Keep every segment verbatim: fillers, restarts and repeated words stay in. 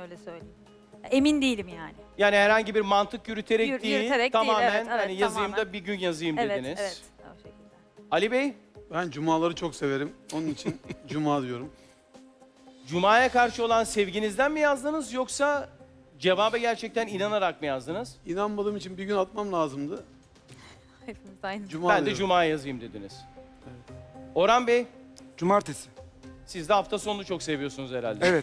öyle söyleyeyim. Emin değilim yani. Yani herhangi bir mantık yürüterek Yür- değil, yürüterek değil, tamamen evet, evet, hani yazayım tamamen. da bir gün yazayım Evet, dediniz. evet. O şekilde. Ali Bey, Ben cumaları çok severim. Onun için cuma diyorum. Cuma'ya karşı olan sevginizden mi yazdınız yoksa cevaba gerçekten inanarak mı yazdınız? İnanmadığım için bir gün atmam lazımdı. Hepimiz aynı. Cuma Ben de diyorum. Cuma'ya yazayım dediniz. Orhan Bey, Cumartesi. siz de hafta sonunu çok seviyorsunuz herhalde. Evet.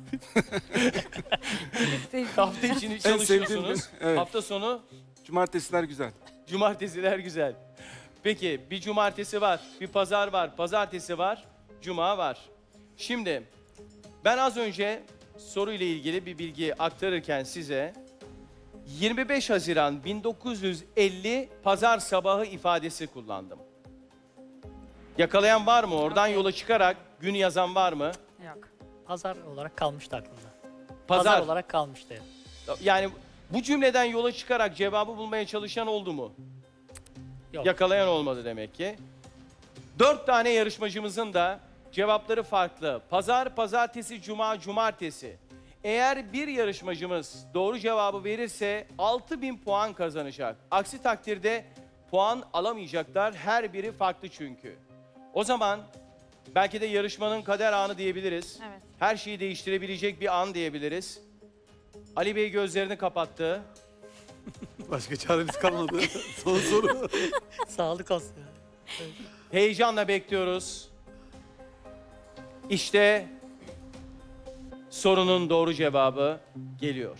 Hafta içini En sevdiğim çalışıyorsunuz. gün, evet. Hafta sonu Cumartesiler güzel. cumartesiler güzel. Peki bir cumartesi var, bir pazar var, pazartesi var, cuma var. Şimdi ben az önce soruyla ilgili bir bilgi aktarırken size yirmi beş Haziran bin dokuz yüz elli pazar sabahı ifadesi kullandım. Yakalayan var mı? Oradan Okey. yola çıkarak gün yazan var mı? Yok. Pazar olarak kalmıştı aklımda. Pazar. Pazar olarak kalmıştı. Yani bu cümleden yola çıkarak cevabı bulmaya çalışan oldu mu? Yok. Yakalayan olmadı demek ki. Dört tane yarışmacımızın da cevapları farklı. Pazar, pazartesi, cuma, cumartesi. Eğer bir yarışmacımız doğru cevabı verirse altı bin puan kazanacak. Aksi takdirde puan alamayacaklar. Her biri farklı çünkü. O zaman belki de yarışmanın kader anı diyebiliriz. Evet. Her şeyi değiştirebilecek bir an diyebiliriz. Ali Bey gözlerini kapattı. Başka çaremiz kalmadı. Son soru. Sağlık olsun. Heyecanla bekliyoruz. İşte sorunun doğru cevabı geliyor.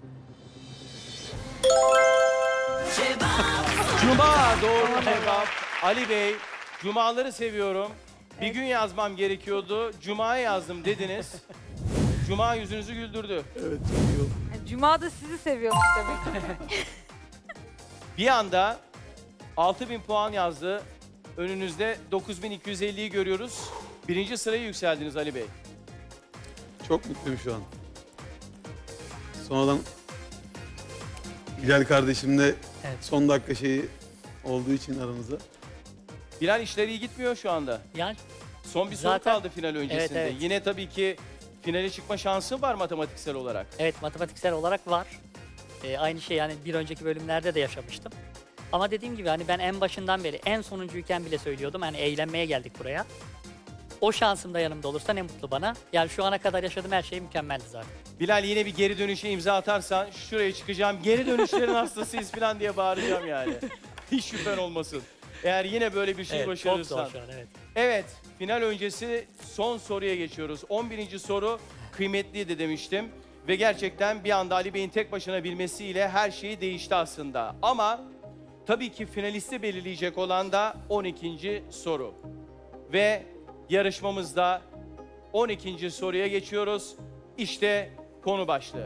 Cuma doğru cevap. Ali Bey, cumaları seviyorum. Bir gün yazmam gerekiyordu. Cuma'ya yazdım dediniz. Cuma yüzünüzü güldürdü. Evet çok iyi oldu. Yani Cuma da sizi seviyormuş demek. Bir anda altı bin puan yazdı. Önünüzde dokuz bin iki yüz elliyi görüyoruz. Birinci sıraya yükseldiniz Ali Bey. Çok mutluyum şu an. Sonradan Bilal kardeşimle Evet. son dakika şeyi olduğu için aramızda. Bilal işleri iyi gitmiyor şu anda. Yani Son bir soru Zaten- kaldı final öncesinde. Evet, evet. Yine tabii ki finale çıkma şansı var matematiksel olarak. evet, matematiksel olarak var. Ee, aynı şey yani bir önceki bölümlerde de yaşamıştım. Ama dediğim gibi hani ben en başından beri en sonuncuyken bile söylüyordum. Hani eğlenmeye geldik buraya. O şansım da yanımda olursa ne mutlu bana. Yani şu ana kadar yaşadığım her şey mükemmeldi zaten. Bilal yine bir geri dönüşe imza atarsan şuraya çıkacağım. Geri dönüşlerin hastasıyız falan diye bağıracağım yani. Hiç şüphen olmasın. Eğer yine böyle bir şey Evet, çok başarırsan. zor şu an, evet. Evet, final öncesi son soruya geçiyoruz. on birinci soru kıymetliydi demiştim. Ve gerçekten bir anda Ali Bey'in tek başına bilmesiyle her şey değişti aslında. Ama tabii ki finalisti belirleyecek olan da on ikinci soru. Ve yarışmamızda on ikinci soruya geçiyoruz. İşte konu başlığı.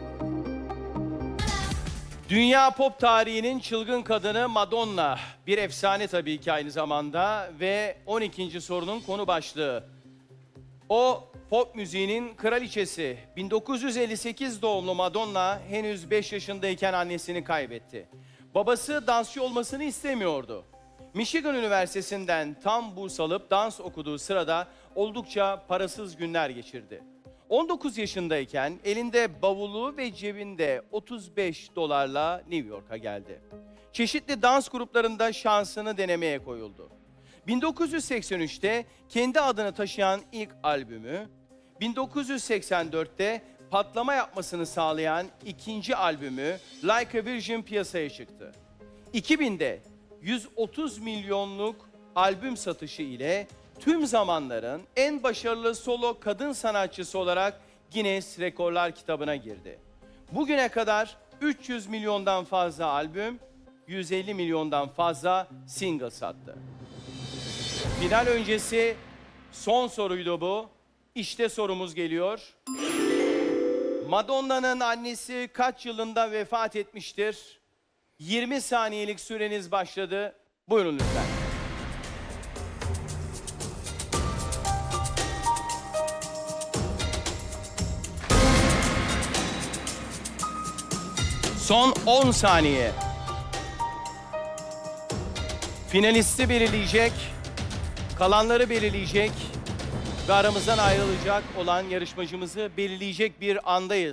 Dünya pop tarihinin çılgın kadını Madonna. Bir efsane tabii ki aynı zamanda ve on ikinci sorunun konu başlığı. O pop müziğinin kraliçesi. bin dokuz yüz elli sekiz doğumlu Madonna henüz beş yaşındayken annesini kaybetti. Babası dansçı olmasını istemiyordu. Michigan Üniversitesi'nden tam burs alıp dans okuduğu sırada oldukça parasız günler geçirdi. on dokuz yaşındayken elinde bavulu ve cebinde otuz beş dolarla New York'a geldi. Çeşitli dans gruplarında şansını denemeye koyuldu. bin dokuz yüz seksen üçte kendi adını taşıyan ilk albümü, bin dokuz yüz seksen dörtte patlama yapmasını sağlayan ikinci albümü Like a Virgin piyasaya çıktı. iki binde yüz otuz milyonluk albüm satışı ile tüm zamanların en başarılı solo kadın sanatçısı olarak Guinness Rekorlar kitabına girdi. Bugüne kadar üç yüz milyondan fazla albüm, yüz elli milyondan fazla single sattı. Final öncesi son soruydu bu. İşte sorumuz geliyor. Madonna'nın annesi kaç yılında vefat etmiştir? yirmi saniyelik süreniz başladı. Buyurun lütfen. Son on saniye. Finalisti belirleyecek, kalanları belirleyecek ve aramızdan ayrılacak olan yarışmacımızı belirleyecek bir andayız.